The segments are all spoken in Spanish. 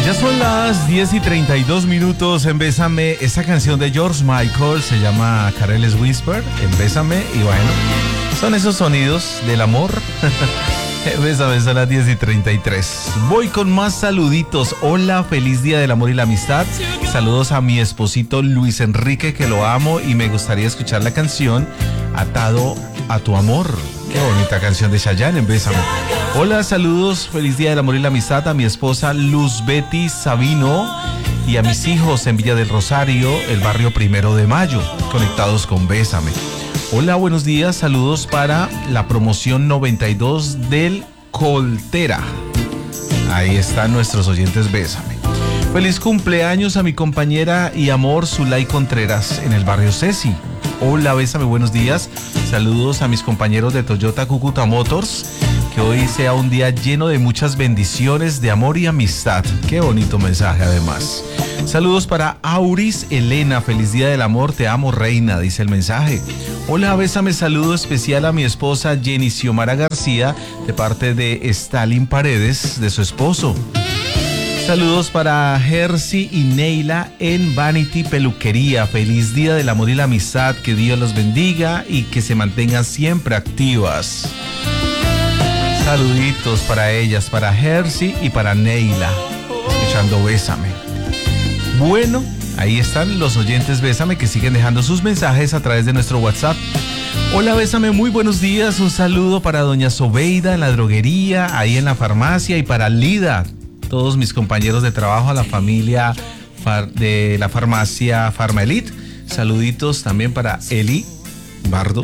Ya son las 10:32 en Bésame. Esta canción de George Michael se llama Careless Whisper en Bésame. Y bueno, son esos sonidos del amor. Bésame, son las 10:33. Voy con más saluditos. Hola, feliz día del amor y la amistad. Saludos a mi esposito Luis Enrique, que lo amo y me gustaría escuchar la canción Atado a tu amor. Qué bonita canción de Chayanne en Bésame. Hola, saludos, feliz día del amor y la amistad a mi esposa Luz Betty Sabino y a mis hijos en Villa del Rosario, el barrio 1 de Mayo, conectados con Bésame. Hola, buenos días, saludos para la promoción 92 del Coltera. Ahí están nuestros oyentes, Bésame. Feliz cumpleaños a mi compañera y amor Zulay Contreras en el barrio Ceci. Hola, Bésame, buenos días. Saludos a mis compañeros de Toyota Cúcuta Motors. Que hoy sea un día lleno de muchas bendiciones, de amor y amistad. Qué bonito mensaje, además. Saludos para Auris Elena. Feliz día del amor, te amo, reina, dice el mensaje. Hola, Bésame, saludo especial a mi esposa Jenny Xiomara García, de parte de Stalin Paredes, de su esposo. Saludos para Jersey y Neila en Vanity Peluquería. Feliz día del amor y la amistad. Que Dios los bendiga y que se mantengan siempre activas. Saluditos para ellas, para Jersey y para Neila, escuchando Bésame. Bueno, ahí están los oyentes Bésame que siguen dejando sus mensajes a través de nuestro WhatsApp. Hola, Bésame, muy buenos días. Un saludo para doña Sobeida en la droguería, ahí en la farmacia, y para Lida, todos mis compañeros de trabajo, a la familia de la farmacia Farma Elite. Saluditos también para Eli Bardo,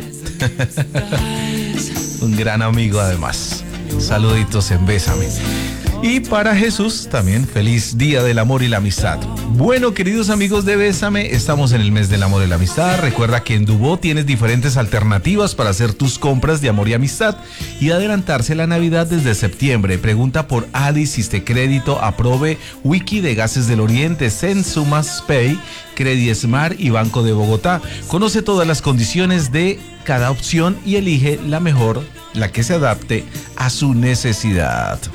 un gran amigo además. Saluditos en Bésame. Y para Jesús también, feliz día del amor y la amistad. Bueno, queridos amigos de Bésame, estamos en el mes del amor y la amistad. Recuerda que en Dubó tienes diferentes alternativas para hacer tus compras de amor y amistad y adelantarse la Navidad desde septiembre. Pregunta por Adi, Crédito, Aprove, Wiki de Gases del Oriente, Sensumas Pay, Credismar y Banco de Bogotá. Conoce todas las condiciones de cada opción y elige la mejor, la que se adapte a su necesidad.